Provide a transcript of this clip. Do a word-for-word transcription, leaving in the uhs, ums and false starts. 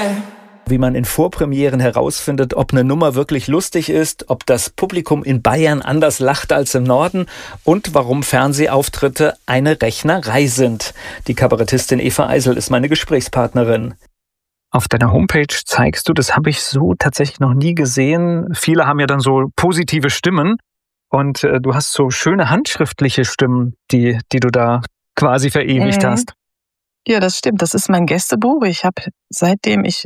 Wie man in Vorpremieren herausfindet, ob eine Nummer wirklich lustig ist, ob das Publikum in Bayern anders lacht als im Norden und warum Fernsehauftritte eine Rechnerei sind. Die Kabarettistin Eva Eisel ist meine Gesprächspartnerin. Auf deiner Homepage zeigst du, das habe ich so tatsächlich noch nie gesehen. Viele haben ja dann so positive Stimmen und äh, du hast so schöne handschriftliche Stimmen, die, die du da quasi verewigt Mhm. hast. Ja, das stimmt. Das ist mein Gästebuch. Ich habe, seitdem ich